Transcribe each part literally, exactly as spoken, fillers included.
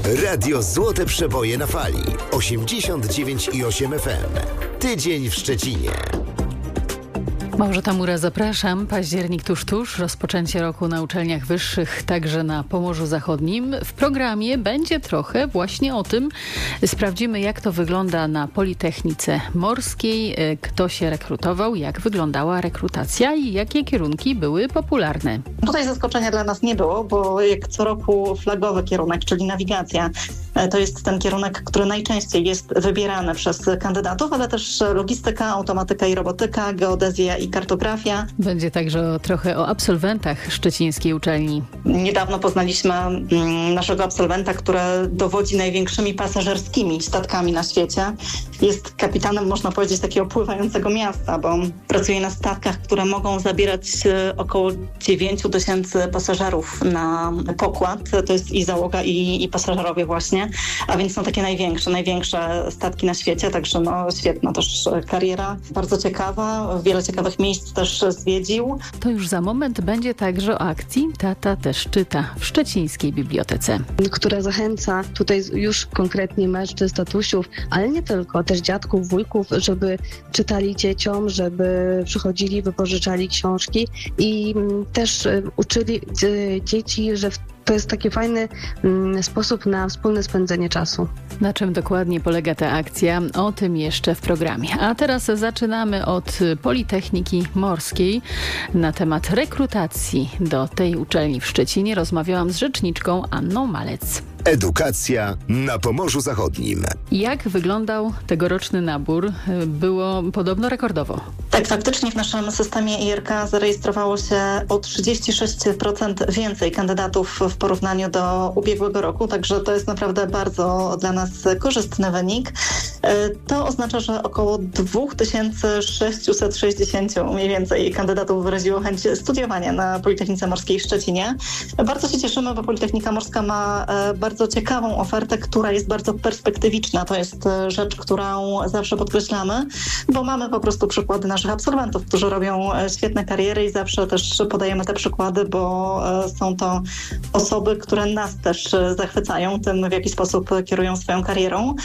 Radio Złote Przeboje na fali. osiemdziesiąt dziewięć i osiem F M. Tydzień w Szczecinie. Małgorzata Mura, zapraszam. Październik tuż, tuż. Rozpoczęcie roku na uczelniach wyższych, także na Pomorzu Zachodnim. W programie będzie trochę właśnie o tym. Sprawdzimy, jak to wygląda na Politechnice Morskiej, kto się rekrutował, jak wyglądała rekrutacja i jakie kierunki były popularne. Tutaj zaskoczenia dla nas nie było, bo jak co roku flagowy kierunek, czyli nawigacja, to jest ten kierunek, który najczęściej jest wybierany przez kandydatów, ale też logistyka, automatyka i robotyka, geodezja i kartografia. Będzie także o, trochę o absolwentach szczecińskiej uczelni. Niedawno poznaliśmy naszego absolwenta, który dowodzi największymi pasażerskimi statkami na świecie. Jest kapitanem, można powiedzieć, takiego pływającego miasta, bo pracuje na statkach, które mogą zabierać około dziewięć tysięcy pasażerów na pokład. To jest i załoga, i, i pasażerowie właśnie, a więc są takie największe, największe statki na świecie, także no świetna też kariera, bardzo ciekawa, wiele ciekawych miejsc też zwiedził. To już za moment będzie także o akcji Tata też czyta w szczecińskiej bibliotece. Która zachęca tutaj już konkretnie mężczyzn, tatusiów, ale nie tylko, też dziadków, wujków, żeby czytali dzieciom, żeby przychodzili, wypożyczali książki i też uczyli dzieci, że to jest taki fajny mm, sposób na wspólne spędzenie czasu. Na czym dokładnie polega ta akcja? O tym jeszcze w programie. A teraz zaczynamy od Politechniki Morskiej. Na temat rekrutacji do tej uczelni w Szczecinie rozmawiałam z rzeczniczką Anną Malec. Edukacja na Pomorzu Zachodnim. Jak wyglądał tegoroczny nabór? Było podobno rekordowo. Tak, faktycznie w naszym systemie I R K zarejestrowało się o trzydzieści sześć procent więcej kandydatów w porównaniu do ubiegłego roku, także to jest naprawdę bardzo dla nas korzystny wynik. To oznacza, że około dwa tysiące sześćset sześćdziesiąt mniej więcej kandydatów wyraziło chęć studiowania na Politechnice Morskiej w Szczecinie. Bardzo się cieszymy, bo Politechnika Morska ma bardzo ciekawą ofertę, która jest bardzo perspektywiczna. To jest rzecz, którą zawsze podkreślamy, bo mamy po prostu przykłady naszych absolwentów, którzy robią świetne kariery i zawsze też podajemy te przykłady, bo są to osoby, które nas też zachwycają tym, w jaki sposób kierują swoją karierą.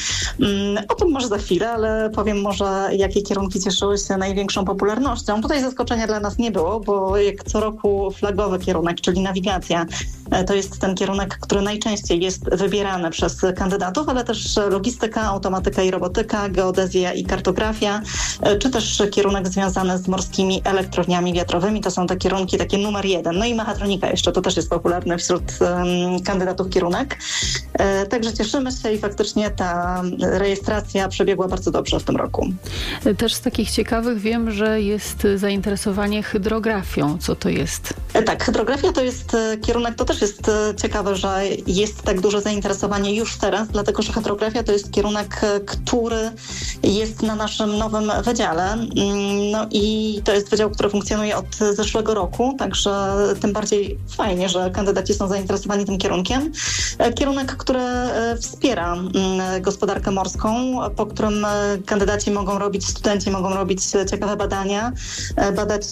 O tym może za chwilę, ale powiem może, jakie kierunki cieszyły się największą popularnością. Tutaj zaskoczenia dla nas nie było, bo jak co roku flagowy kierunek, czyli nawigacja, to jest ten kierunek, który najczęściej jest wybierany przez kandydatów, ale też logistyka, automatyka i robotyka, geodezja i kartografia, czy też kierunek związany z morskimi elektrowniami wiatrowymi. To są te kierunki takie numer jeden. No i mechatronika jeszcze, to też jest popularny wśród um, kandydatów kierunek. E, także cieszymy się i faktycznie ta rejestracja przebiegła bardzo dobrze w tym roku. Też z takich ciekawych wiem, że jest zainteresowanie hydrografią. Co to jest? E, tak, hydrografia to jest kierunek, to też jest ciekawe, że jest tak duże zainteresowanie już teraz, dlatego że hydrografia to jest kierunek, który jest na naszym nowym wydziale. No i to jest wydział, który funkcjonuje od zeszłego roku, także tym bardziej fajnie, że kandydaci są zainteresowani tym kierunkiem. Kierunek, który wspiera gospodarkę morską, po którym kandydaci mogą robić, studenci mogą robić ciekawe badania, badać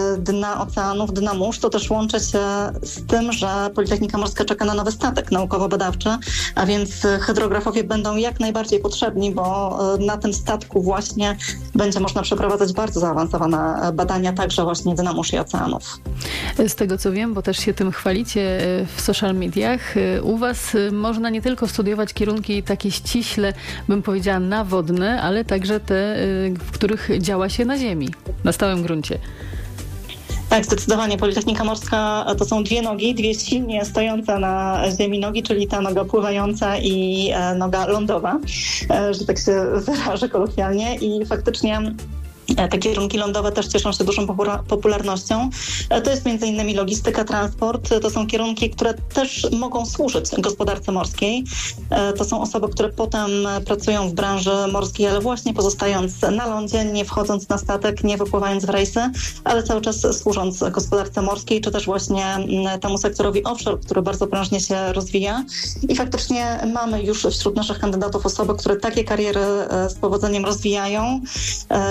dna oceanów, dna mórz. To też łączy się z tym, że Politechnika Morska czeka na nowy statek naukowo-badawczy, a więc hydrografowie będą jak najbardziej potrzebni, bo na tym statku właśnie będzie można przeprowadzać bardzo zaawansowane badania, także właśnie dna mórz i oceanów. Z tego co wiem, bo też się tym chwalicie w social mediach, u was można nie tylko studiować kierunki takie ściśle, bym powiedziała, nawodne, ale także te, w których działa się na ziemi, na stałym gruncie. Tak, zdecydowanie. Politechnika Morska to są dwie nogi, dwie silnie stojące na ziemi nogi, czyli ta noga pływająca i noga lądowa, że tak się wyrażę kolokwialnie. I faktycznie te kierunki lądowe też cieszą się dużą popularnością. To jest między innymi logistyka, transport. To są kierunki, które też mogą służyć gospodarce morskiej. To są osoby, które potem pracują w branży morskiej, ale właśnie pozostając na lądzie, nie wchodząc na statek, nie wypływając w rejsy, ale cały czas służąc gospodarce morskiej, czy też właśnie temu sektorowi offshore, który bardzo prężnie się rozwija. I faktycznie mamy już wśród naszych kandydatów osoby, które takie kariery z powodzeniem rozwijają, które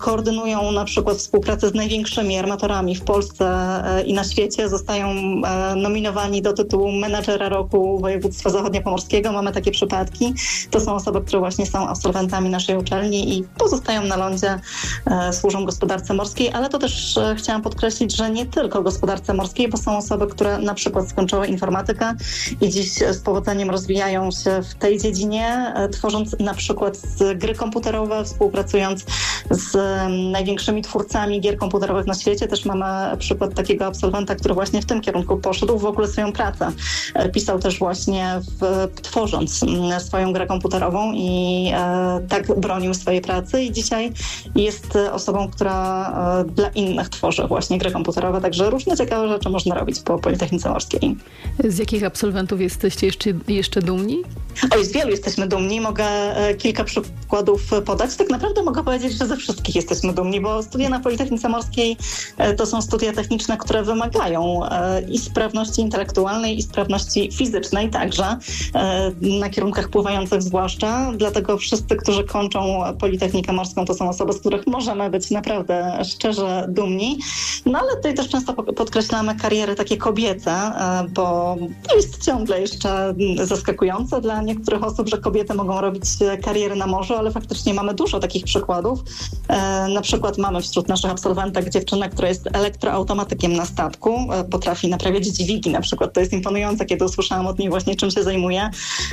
koordynują na przykład współpracę z największymi armatorami w Polsce i na świecie. Zostają nominowani do tytułu menadżera roku województwa zachodniopomorskiego. Mamy takie przypadki. To są osoby, które właśnie są absolwentami naszej uczelni i pozostają na lądzie, służą gospodarce morskiej, ale to też chciałam podkreślić, że nie tylko gospodarce morskiej, bo są osoby, które na przykład skończyły informatykę i dziś z powodzeniem rozwijają się w tej dziedzinie, tworząc na przykład gry komputerowe, współpracując z największymi twórcami gier komputerowych na świecie. Też mamy przykład takiego absolwenta, który właśnie w tym kierunku poszedł, w ogóle swoją pracę pisał też właśnie w, tworząc swoją grę komputerową i e, tak bronił swojej pracy i dzisiaj jest osobą, która e, dla innych tworzy właśnie gry komputerowe, także różne ciekawe rzeczy można robić po Politechnice Morskiej. Z jakich absolwentów jesteście jeszcze, jeszcze dumni? Oj, z wielu jesteśmy dumni. Mogę e, kilka przykładów podać. Tak naprawdę mogę powiedzieć, że ze wszystkich jesteśmy dumni, bo studia na Politechnice Morskiej e, to są studia techniczne, które wymagają e, i sprawności intelektualnej, i sprawności fizycznej także, e, na kierunkach pływających zwłaszcza. Dlatego wszyscy, którzy kończą Politechnikę Morską, to są osoby, z których możemy być naprawdę szczerze dumni. No ale tutaj też często podkreślamy kariery takie kobiece, e, bo to jest ciągle jeszcze zaskakujące dla niektórych osób, że kobiety mogą robić karierę na morzu, ale faktycznie mamy dużo takich przykładów. E, na przykład mamy wśród naszych absolwentek dziewczynę, która jest elektroautomatykiem na statku, e, potrafi naprawiać dźwigi na przykład. To jest imponujące, kiedy usłyszałam od niej właśnie, czym się zajmuje,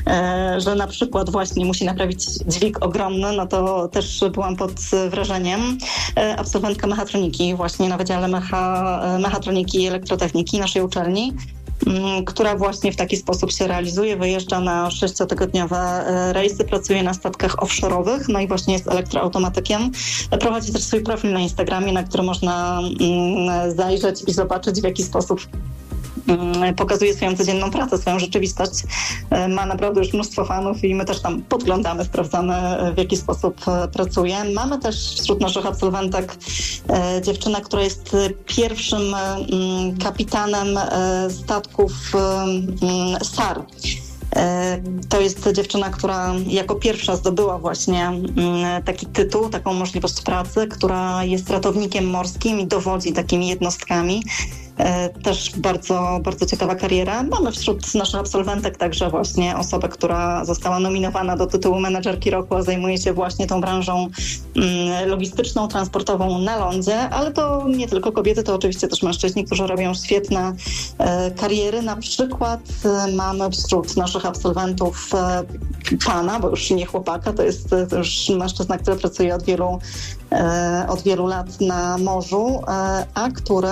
e, że na przykład właśnie musi naprawić dźwig ogromny, no to też byłam pod wrażeniem. E, absolwentka mechatroniki właśnie na Wydziale Mecha, Mechatroniki i Elektrotechniki naszej uczelni, która właśnie w taki sposób się realizuje, wyjeżdża na sześciotygodniowe rejsy, pracuje na statkach offshore'owych, no i właśnie jest elektroautomatykiem. Prowadzi też swój profil na Instagramie, na który można zajrzeć i zobaczyć, w jaki sposób pokazuje swoją codzienną pracę, swoją rzeczywistość. Ma naprawdę już mnóstwo fanów i my też tam podglądamy, sprawdzamy, w jaki sposób pracuje. Mamy też wśród naszych absolwentek dziewczynę, która jest pierwszym kapitanem statków S A R. To jest dziewczyna, która jako pierwsza zdobyła właśnie taki tytuł, taką możliwość pracy, która jest ratownikiem morskim i dowodzi takimi jednostkami. Też bardzo, bardzo ciekawa kariera. Mamy wśród naszych absolwentek także właśnie osobę, która została nominowana do tytułu menadżerki roku, a zajmuje się właśnie tą branżą logistyczną, transportową na lądzie, ale to nie tylko kobiety, to oczywiście też mężczyźni, którzy robią świetne kariery. Na przykład mamy wśród naszych absolwentów pana, bo już nie chłopaka, to jest to już mężczyzna, który pracuje od wielu, od wielu lat na morzu, a który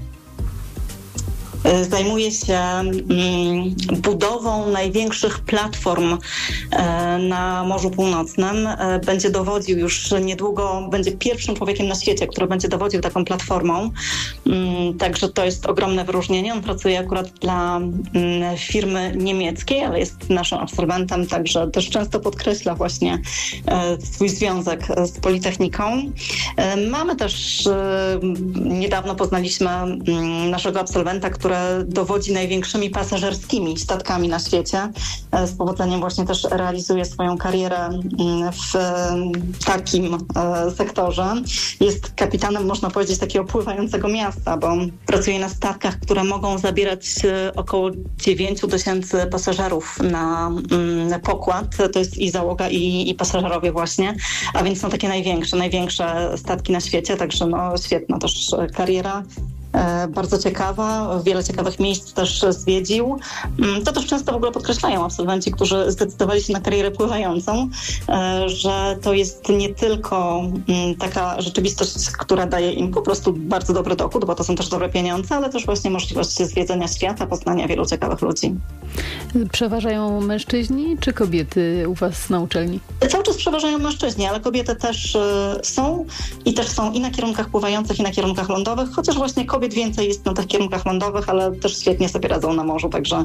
zajmuje się budową największych platform na Morzu Północnym. Będzie dowodził już niedługo, będzie pierwszym człowiekiem na świecie, który będzie dowodził taką platformą. Także to jest ogromne wyróżnienie. On pracuje akurat dla firmy niemieckiej, ale jest naszym absolwentem, także też często podkreśla właśnie swój związek z Politechniką. Mamy też, niedawno poznaliśmy naszego absolwenta, który dowodzi największymi pasażerskimi statkami na świecie. Z powodzeniem właśnie też realizuje swoją karierę w takim sektorze. Jest kapitanem, można powiedzieć, takiego pływającego miasta, bo pracuje na statkach, które mogą zabierać około dziewięć tysięcy pasażerów na pokład. To jest i załoga, i, i pasażerowie właśnie, a więc są takie największe, największe statki na świecie, także no świetna też kariera. Bardzo ciekawa, wiele ciekawych miejsc też zwiedził. To też często w ogóle podkreślają absolwenci, którzy zdecydowali się na karierę pływającą, że to jest nie tylko taka rzeczywistość, która daje im po prostu bardzo dobry dochód, bo to są też dobre pieniądze, ale też właśnie możliwość zwiedzenia świata, poznania wielu ciekawych ludzi. Przeważają mężczyźni czy kobiety u was na uczelni? Cały czas przeważają mężczyźni, ale kobiety też są i też są i na kierunkach pływających, i na kierunkach lądowych, chociaż właśnie kobiety kobiet więcej jest na tych kierunkach lądowych, ale też świetnie sobie radzą na morzu, także,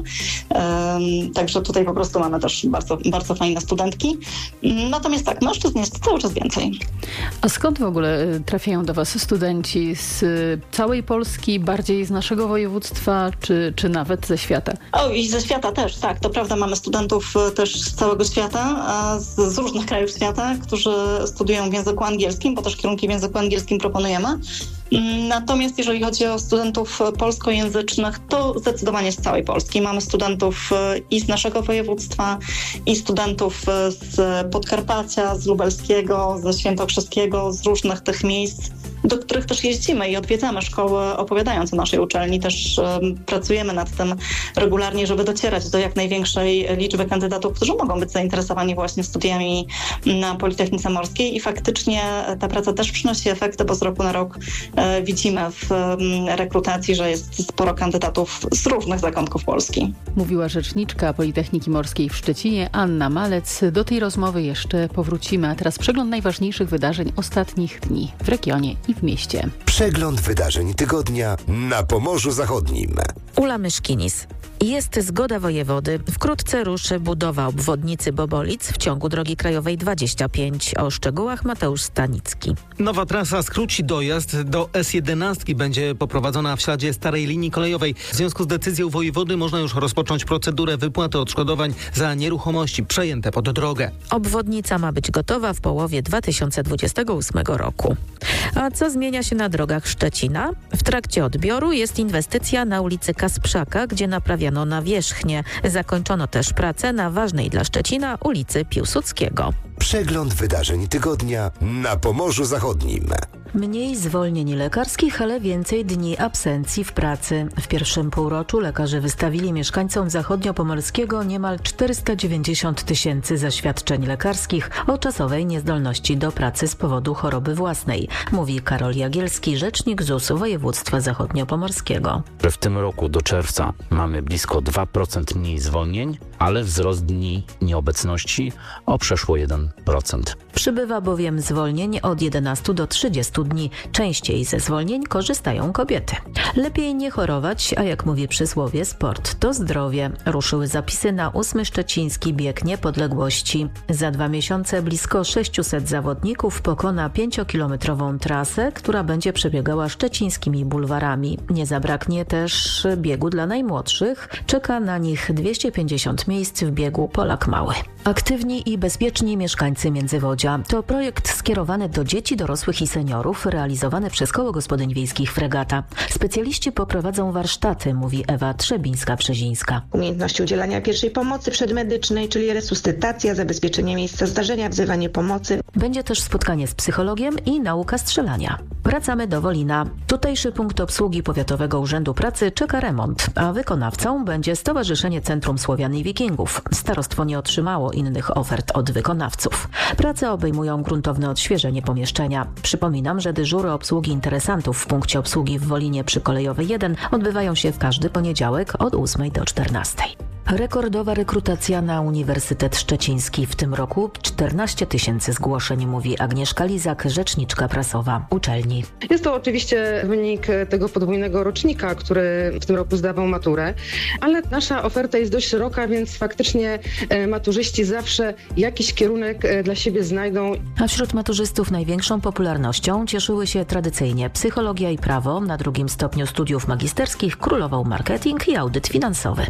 um, także tutaj po prostu mamy też bardzo, bardzo fajne studentki. Natomiast tak, mężczyzn jest cały czas więcej. A skąd w ogóle trafiają do was studenci? Z całej Polski, bardziej z naszego województwa, czy, czy nawet ze świata? O, i ze świata też, tak. To prawda, mamy studentów też z całego świata, z, z różnych krajów świata, którzy studiują w języku angielskim, bo też kierunki w języku angielskim proponujemy. Natomiast jeżeli chodzi o studentów polskojęzycznych, to zdecydowanie z całej Polski. Mamy studentów i z naszego województwa, i studentów z Podkarpacia, z Lubelskiego, ze Świętokrzyskiego, z różnych tych miejsc, do których też jeździmy i odwiedzamy szkoły, opowiadając o naszej uczelni. Też um, pracujemy nad tym regularnie, żeby docierać do jak największej liczby kandydatów, którzy mogą być zainteresowani właśnie studiami na Politechnice Morskiej i faktycznie ta praca też przynosi efekty, bo z roku na rok e, widzimy w um, rekrutacji, że jest sporo kandydatów z różnych zakątków Polski. Mówiła rzeczniczka Politechniki Morskiej w Szczecinie Anna Malec. Do tej rozmowy jeszcze powrócimy, a teraz przegląd najważniejszych wydarzeń ostatnich dni w regionie i w mieście. Przegląd wydarzeń tygodnia na Pomorzu Zachodnim. Ula Myszkinis. Jest zgoda wojewody. Wkrótce ruszy budowa obwodnicy Bobolic w ciągu drogi krajowej dwadzieścia pięć. O szczegółach Mateusz Stanicki. Nowa trasa skróci dojazd do S jedenaście. Będzie poprowadzona w śladzie starej linii kolejowej. W związku z decyzją wojewody można już rozpocząć procedurę wypłaty odszkodowań za nieruchomości przejęte pod drogę. Obwodnica ma być gotowa w połowie dwa tysiące dwudziestego ósmego roku. A co zmienia się na drogach Szczecina? W trakcie odbioru jest inwestycja na ulicy Kasprzaka, gdzie naprawiano nawierzchnię. Zakończono też pracę na ważnej dla Szczecina ulicy Piłsudskiego. Przegląd wydarzeń tygodnia na Pomorzu Zachodnim. Mniej zwolnień lekarskich, ale więcej dni absencji w pracy. W pierwszym półroczu lekarze wystawili mieszkańcom zachodniopomorskiego niemal czterysta dziewięćdziesiąt tysięcy zaświadczeń lekarskich o czasowej niezdolności do pracy z powodu choroby własnej, mówi Karol Jagielski, rzecznik Z U S województwa zachodniopomorskiego. W tym roku do czerwca mamy blisko dwa procent mniej zwolnień, ale wzrost dni nieobecności o przeszło jeden procent. Przybywa bowiem zwolnień od jedenastu do trzydziestu dni. Częściej ze zwolnień korzystają kobiety. Lepiej nie chorować, a jak mówi przysłowie, sport to zdrowie. Ruszyły zapisy na ósmy szczeciński bieg niepodległości. Za dwa miesiące blisko sześciuset zawodników pokona pięciokilometrową trasę, która będzie przebiegała szczecińskimi bulwarami. Nie zabraknie też biegu dla najmłodszych. Czeka na nich dwieście pięćdziesiąt miejsc w biegu Polak Mały. Aktywni i bezpieczni mieszkańcy Międzywodzia to projekt skierowany do dzieci, dorosłych i seniorów, realizowany przez Koło Gospodyń Wiejskich Fregata. Specjaliści poprowadzą warsztaty, mówi Ewa Trzebińska-Przezińska. Umiejętności udzielania pierwszej pomocy przedmedycznej, czyli resuscytacja, zabezpieczenie miejsca zdarzenia, wzywanie pomocy. Będzie też spotkanie z psychologiem i nauka strzelania. Wracamy do Wolina. Tutejszy punkt obsługi Powiatowego Urzędu Pracy czeka remont, a wykonawcą będzie Stowarzyszenie Centrum Słowian i Wikingów. Starostwo nie otrzymało innych ofert od wykonawców. Prace obejmują gruntowne odświeżenie pomieszczenia. Przypominam, że dyżury obsługi interesantów w punkcie obsługi w Wolinie przy Kolejowej jeden odbywają się w każdy poniedziałek od ósmej do czternastej. Rekordowa rekrutacja na Uniwersytet Szczeciński. W tym roku czternaście tysięcy zgłoszeń, mówi Agnieszka Lizak, rzeczniczka prasowa uczelni. Jest to oczywiście wynik tego podwójnego rocznika, który w tym roku zdawał maturę, ale nasza oferta jest dość szeroka, więc faktycznie maturzyści zawsze jakiś kierunek dla siebie znajdą. A wśród maturzystów największą popularnością cieszyły się tradycyjnie psychologia i prawo. Na drugim stopniu studiów magisterskich królował marketing i audyt finansowy.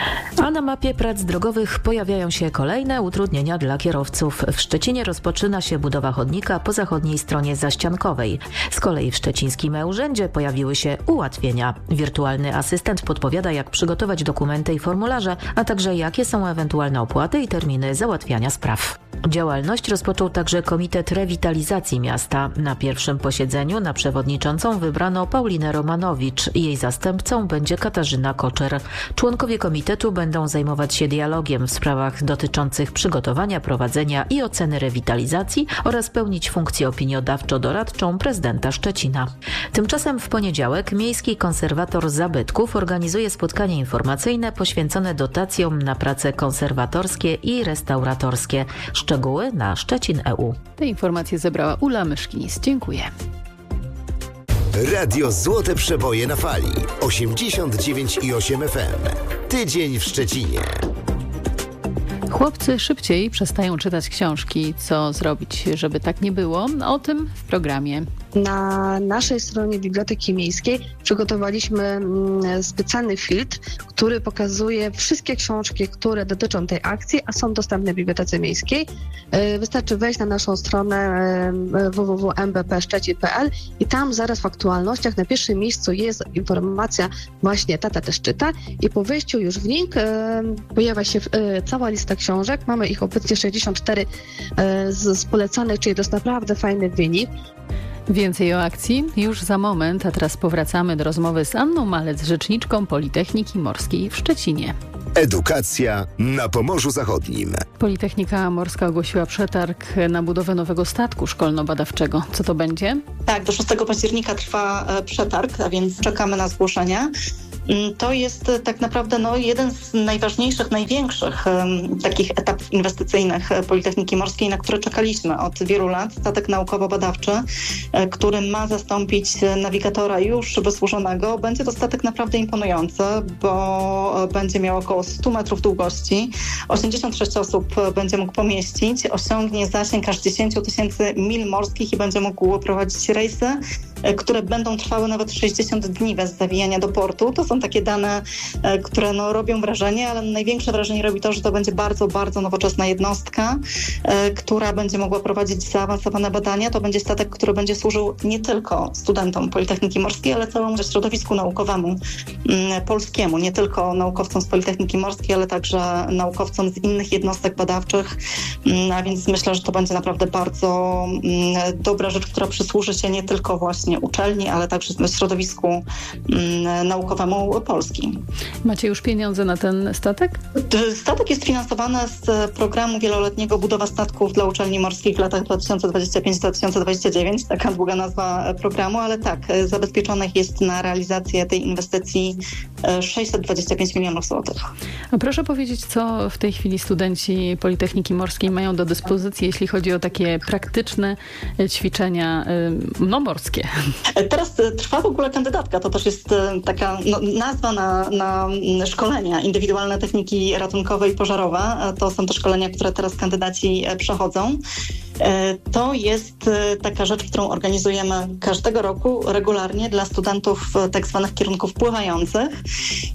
A na mapie prac drogowych pojawiają się kolejne utrudnienia dla kierowców. W Szczecinie rozpoczyna się budowa chodnika po zachodniej stronie zaściankowej. Z kolei w szczecińskim e-urzędzie pojawiły się ułatwienia. Wirtualny asystent podpowiada, jak przygotować dokumenty i formularze, a także jakie są ewentualne opłaty i terminy załatwiania spraw. Działalność rozpoczął także Komitet Rewitalizacji Miasta. Na pierwszym posiedzeniu na przewodniczącą wybrano Paulinę Romanowicz. Jej zastępcą będzie Katarzyna Koczer. Członkowie komitetu będą zajmować się dialogiem w sprawach dotyczących przygotowania, prowadzenia i oceny rewitalizacji oraz pełnić funkcję opiniodawczo-doradczą prezydenta Szczecina. Tymczasem w poniedziałek Miejski Konserwator Zabytków organizuje spotkanie informacyjne poświęcone dotacjom na prace konserwatorskie i restauratorskie. Szczegóły na Szczecin kropka e u. Te informacje zebrała Ula Myszkinis. Dziękuję. Radio Złote Przeboje na fali. osiemdziesiąt dziewięć i osiem F M. Tydzień w Szczecinie. Chłopcy szybciej przestają czytać książki. Co zrobić, żeby tak nie było? O tym w programie. Na naszej stronie Biblioteki Miejskiej przygotowaliśmy specjalny filtr, który pokazuje wszystkie książki, które dotyczą tej akcji, a są dostępne w Bibliotece Miejskiej. Wystarczy wejść na naszą stronę w w w kropka m b p szczecin kropka p l i tam zaraz w aktualnościach na pierwszym miejscu jest informacja właśnie Tata też czyta i po wejściu już w link pojawia się cała lista książek. Mamy ich obecnie sześćdziesiąt cztery z, z polecanych, czyli to jest naprawdę fajny wynik. Więcej o akcji już za moment, a teraz powracamy do rozmowy z Anną Malec, rzeczniczką Politechniki Morskiej w Szczecinie. Edukacja na Pomorzu Zachodnim. Politechnika Morska ogłosiła przetarg na budowę nowego statku szkolno-badawczego. Co to będzie? Tak, do szóstego października trwa przetarg, a więc czekamy na zgłoszenia. To jest tak naprawdę no, jeden z najważniejszych, największych um, takich etapów inwestycyjnych Politechniki Morskiej, na które czekaliśmy od wielu lat. Statek naukowo-badawczy, który ma zastąpić nawigatora już wysłużonego. Będzie to statek naprawdę imponujący, bo będzie miał około stu metrów długości. osiemdziesiąt sześć osób będzie mógł pomieścić. Osiągnie zasięg aż dziesięć tysięcy mil morskich i będzie mógł prowadzić rejsy, które będą trwały nawet sześćdziesiąt dni bez zawijania do portu. To są takie dane, które no, robią wrażenie, ale największe wrażenie robi to, że to będzie bardzo, bardzo nowoczesna jednostka, która będzie mogła prowadzić zaawansowane badania. To będzie statek, który będzie służył nie tylko studentom Politechniki Morskiej, ale całemu środowisku naukowemu polskiemu. Nie tylko naukowcom z Politechniki Morskiej, ale także naukowcom z innych jednostek badawczych. A więc myślę, że to będzie naprawdę bardzo dobra rzecz, która przysłuży się nie tylko właśnie uczelni, ale także środowisku naukowemu Polski. Macie już pieniądze na ten statek? Statek jest finansowany z programu wieloletniego Budowa statków dla uczelni morskich w latach dwa tysiące dwudziestym piątym do dwa tysiące dwudziestego dziewiątego. Taka długa nazwa programu, ale tak, zabezpieczonych jest na realizację tej inwestycji sześćset dwadzieścia pięć milionów złotych. A proszę powiedzieć, co w tej chwili studenci Politechniki Morskiej mają do dyspozycji, jeśli chodzi o takie praktyczne ćwiczenia no, morskie? Teraz trwa w ogóle kandydatka. To też jest taka no, nazwa na, na szkolenia. Indywidualne techniki ratunkowe i pożarowe. To są te szkolenia, które teraz kandydaci przechodzą. To jest taka rzecz, którą organizujemy każdego roku regularnie dla studentów tak zwanych kierunków pływających.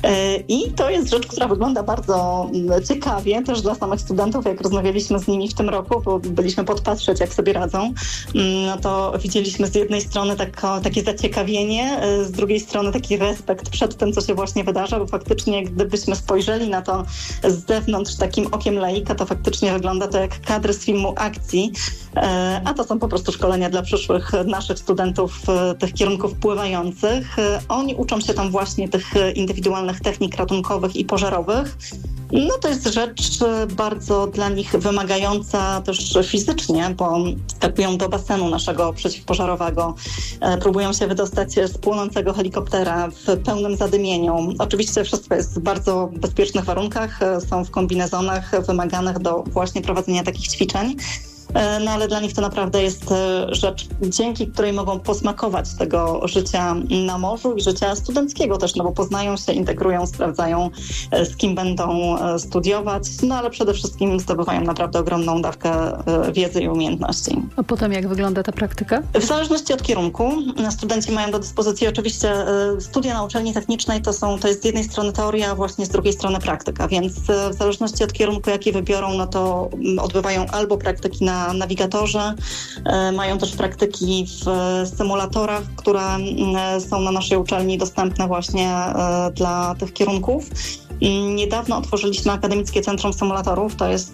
I to jest rzecz, która wygląda bardzo ciekawie też dla samych studentów. Jak rozmawialiśmy z nimi w tym roku, bo byliśmy podpatrzeć, jak sobie radzą, no to widzieliśmy z jednej strony tako, takie zaciekawienie, z drugiej strony taki respekt przed tym, co się właśnie wydarza, bo faktycznie gdybyśmy spojrzeli na to z zewnątrz takim okiem laika, to faktycznie wygląda to jak kadry z filmu akcji, a to są po prostu szkolenia dla przyszłych naszych studentów tych kierunków pływających. Oni uczą się tam właśnie tych indywidualnych technik ratunkowych i pożarowych. No to jest rzecz bardzo dla nich wymagająca też fizycznie, bo skakują do basenu naszego przeciwpożarowego, próbują się wydostać z płonącego helikoptera w pełnym zadymieniu. Oczywiście wszystko jest w bardzo bezpiecznych warunkach, są w kombinezonach wymaganych do właśnie prowadzenia takich ćwiczeń. No ale dla nich to naprawdę jest rzecz, dzięki której mogą posmakować tego życia na morzu i życia studenckiego też, no bo poznają się, integrują, sprawdzają, z kim będą studiować, no ale przede wszystkim zdobywają naprawdę ogromną dawkę wiedzy i umiejętności. A potem jak wygląda ta praktyka? W zależności od kierunku. Studenci mają do dyspozycji oczywiście studia na uczelni technicznej, to są, to jest z jednej strony teoria, a właśnie z drugiej strony praktyka, więc w zależności od kierunku, jaki wybiorą, no to odbywają albo praktyki na nawigatorze, mają też praktyki w symulatorach, które są na naszej uczelni dostępne właśnie dla tych kierunków. Niedawno otworzyliśmy Akademickie Centrum Symulatorów. To jest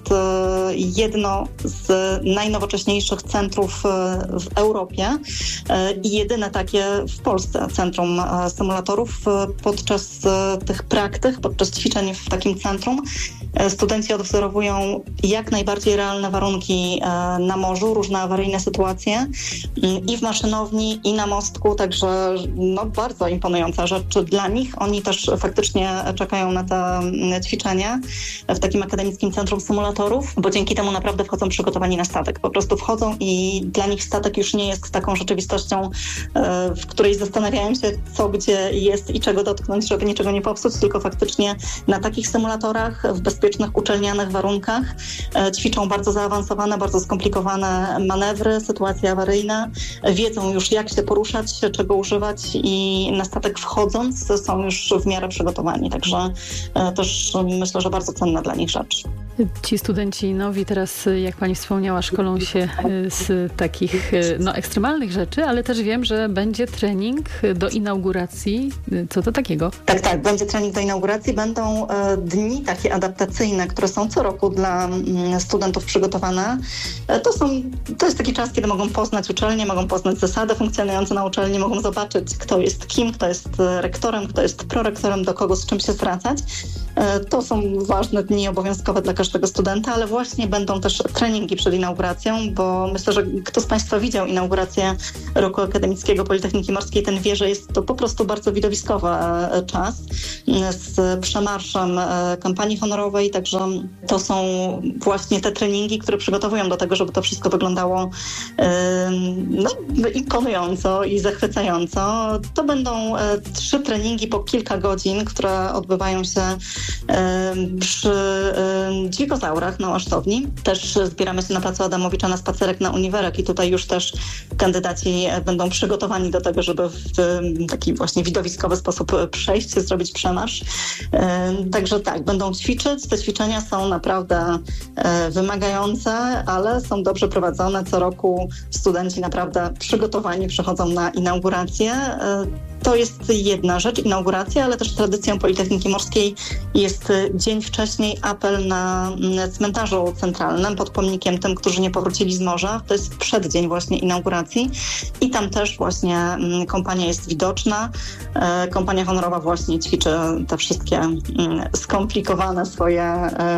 jedno z najnowocześniejszych centrów w Europie i jedyne takie w Polsce centrum symulatorów. Podczas tych praktyk, podczas ćwiczeń w takim centrum Studenci odwzorowują jak najbardziej realne warunki na morzu, różne awaryjne sytuacje i w maszynowni, i na mostku, także no, bardzo imponująca rzecz dla nich. Oni też faktycznie czekają na te ćwiczenia w takim akademickim centrum symulatorów, bo dzięki temu naprawdę wchodzą przygotowani na statek. Po prostu wchodzą i dla nich statek już nie jest taką rzeczywistością, w której zastanawiają się, co gdzie jest i czego dotknąć, żeby niczego nie popsuć, tylko faktycznie na takich symulatorach, w bezpiecznych, uczelnianych warunkach ćwiczą bardzo zaawansowane, bardzo skomplikowane manewry, sytuacje awaryjne. Wiedzą już, jak się poruszać, czego używać i na statek wchodząc są już w miarę przygotowani. Także też myślę, że bardzo cenna dla nich rzecz. Ci studenci nowi teraz, jak pani wspomniała, szkolą się z takich no, ekstremalnych rzeczy, ale też wiem, że będzie trening do inauguracji. Co to takiego? Tak, tak. Będzie trening do inauguracji. Będą e, dni takie adaptacyjne, które są co roku dla m, studentów przygotowane. E, to, są, to jest taki czas, kiedy mogą poznać uczelnię, mogą poznać zasady funkcjonujące na uczelni, mogą zobaczyć, kto jest kim, kto jest rektorem, kto jest prorektorem, do kogo z czym się zwracać. E, to są ważne dni obowiązkowe dla każdego studenta, ale właśnie będą też treningi przed inauguracją, bo myślę, że kto z Państwa widział inaugurację roku akademickiego Politechniki Morskiej, ten wie, że jest to po prostu bardzo widowiskowy czas z przemarszem kampanii honorowej, także to są właśnie te treningi, które przygotowują do tego, żeby to wszystko wyglądało no, imponująco i zachwycająco. To będą trzy treningi po kilka godzin, które odbywają się przy dźwigozaurach na Łasztowni. Też zbieramy się na placu Adamowicza na spacerek na Uniwerek i tutaj już też kandydaci będą przygotowani do tego, żeby w taki właśnie widowiskowy sposób przejść, zrobić przemarsz. Także tak, będą ćwiczyć. Te ćwiczenia są naprawdę wymagające, ale są dobrze prowadzone. Co roku studenci naprawdę przygotowani przychodzą na inaugurację. To jest jedna rzecz, inauguracja, ale też tradycją Politechniki Morskiej jest dzień wcześniej apel na cmentarzu centralnym pod pomnikiem tym, którzy nie powrócili z morza. To jest przeddzień właśnie inauguracji i tam też właśnie kompania jest widoczna. Kompania honorowa właśnie ćwiczy te wszystkie skomplikowane swoje,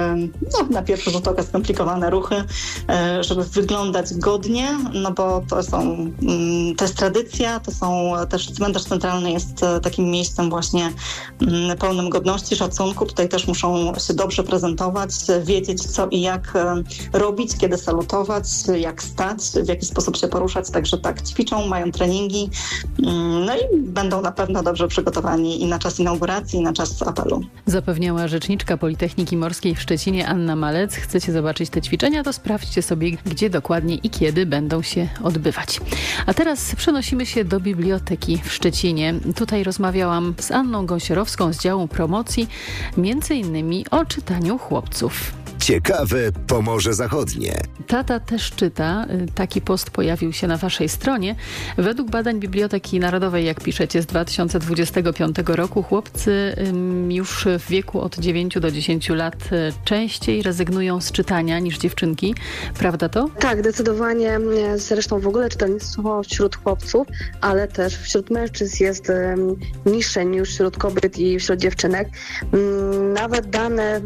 no na pierwszy rzut oka skomplikowane ruchy, żeby wyglądać godnie, no bo to są, to jest tradycja, to są też cmentarz centralny jest takim miejscem właśnie pełnym godności, szacunku. Tutaj też muszą się dobrze prezentować, wiedzieć co i jak robić, kiedy salutować, jak stać, w jaki sposób się poruszać. Także tak, ćwiczą, mają treningi, no i będą na pewno dobrze przygotowani i na czas inauguracji, i na czas apelu. Zapewniała rzeczniczka Politechniki Morskiej w Szczecinie Anna Malec. Chcecie zobaczyć te ćwiczenia, to sprawdźcie sobie, gdzie dokładnie i kiedy będą się odbywać. A teraz przenosimy się do biblioteki w Szczecinie. Tutaj rozmawiałam z Anną Gąsiorowską z działu promocji, między innymi o czytaniu chłopców. Ciekawe Pomorze Zachodnie. Tata też czyta. Taki post pojawił się na waszej stronie. Według badań Biblioteki Narodowej, jak piszecie, z dwa tysiące dwudziestego piątego roku, chłopcy już w wieku od dziewięciu do dziesięciu lat częściej rezygnują z czytania niż dziewczynki. Prawda to? Tak, zdecydowanie. Zresztą w ogóle czytelnictwo wśród chłopców, ale też wśród mężczyzn jest niższe niż wśród kobiet i wśród dziewczynek. Nawet dane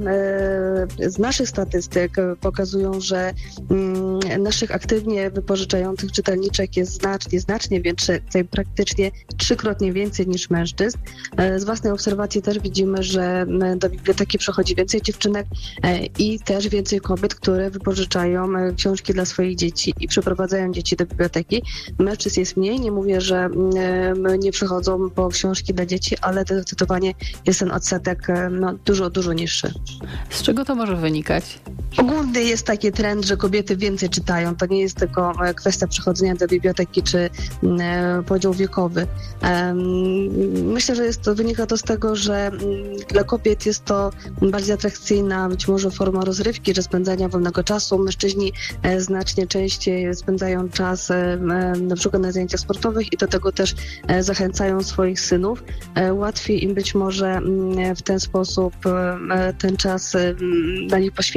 z naszych statystyk pokazują, że naszych aktywnie wypożyczających czytelniczek jest znacznie, znacznie więcej, praktycznie trzykrotnie więcej niż mężczyzn. Z własnej obserwacji też widzimy, że do biblioteki przychodzi więcej dziewczynek i też więcej kobiet, które wypożyczają książki dla swoich dzieci i przyprowadzają dzieci do biblioteki. Mężczyzn jest mniej, nie mówię, że nie przychodzą po książki dla dzieci, ale zdecydowanie jest ten odsetek no, dużo, dużo niższy. Z czego to może wynikać? Ogólny jest taki trend, że kobiety więcej czytają. To nie jest tylko kwestia przychodzenia do biblioteki czy podział wiekowy. Myślę, że jest to, wynika to z tego, że dla kobiet jest to bardziej atrakcyjna być może forma rozrywki czy spędzania wolnego czasu. Mężczyźni znacznie częściej spędzają czas na przykład na zajęciach sportowych i do tego też zachęcają swoich synów. Łatwiej im być może w ten sposób ten czas dla nich poświęcać.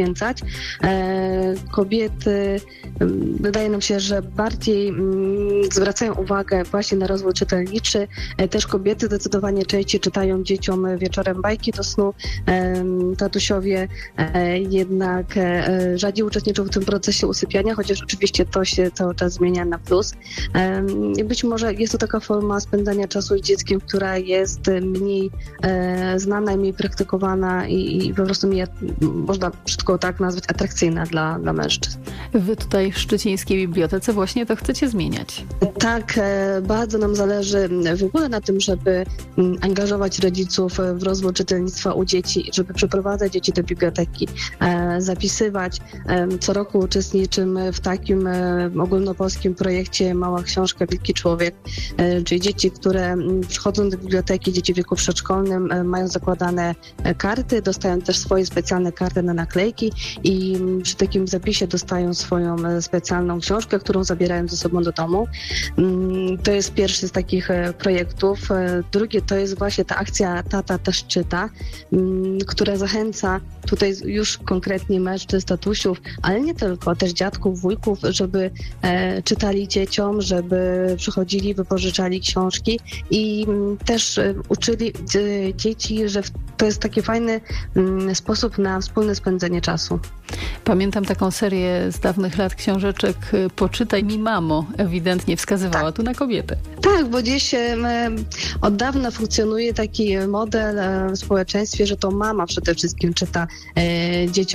Kobiety, wydaje nam się, że bardziej zwracają uwagę właśnie na rozwój czytelniczy. Też kobiety zdecydowanie częściej czytają dzieciom wieczorem bajki do snu. Tatusiowie jednak rzadziej uczestniczą w tym procesie usypiania, chociaż oczywiście to się cały czas zmienia na plus. Być może jest to taka forma spędzania czasu z dzieckiem, która jest mniej znana i mniej praktykowana i, i po prostu mniej, można brzydko tak nazwać, atrakcyjna dla, dla mężczyzn. Wy tutaj w Szczecińskiej Bibliotece właśnie to chcecie zmieniać. Tak, bardzo nam zależy w ogóle na tym, żeby angażować rodziców w rozwój czytelnictwa u dzieci, żeby przyprowadzać dzieci do biblioteki, zapisywać. Co roku uczestniczymy w takim ogólnopolskim projekcie Mała Książka, Wielki Człowiek, czyli dzieci, które przychodzą do biblioteki, dzieci w wieku przedszkolnym, mają zakładane karty, dostają też swoje specjalne karty na naklejki i przy takim zapisie dostają swoją specjalną książkę, którą zabierają ze sobą do domu. To jest pierwszy z takich projektów. Drugie to jest właśnie ta akcja Tata też czyta, która zachęca tutaj już konkretnie mężczyzn, tatusiów, ale nie tylko, też dziadków, wujków, żeby czytali dzieciom, żeby przychodzili, wypożyczali książki i też uczyli dzieci, że to jest taki fajny sposób na wspólne spędzenie czasu. Pamiętam taką serię z dawnych lat książeczek Poczytaj mi, mamo, ewidentnie wskazywała tak. tu na kobietę. Tak, bo dziś e, od dawna funkcjonuje taki model e, w społeczeństwie, że to mama przede wszystkim czyta e, dzieciom